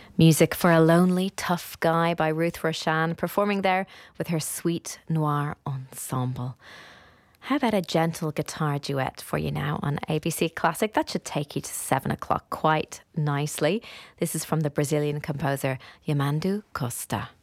Music for a Lonely Tough Guy by Ruth Roshan, performing there with her Sweet Noir Ensemble. How about a gentle guitar duet for you now on ABC Classic? That should take you to 7 o'clock quite nicely. This is from the Brazilian composer Yamandu Costa.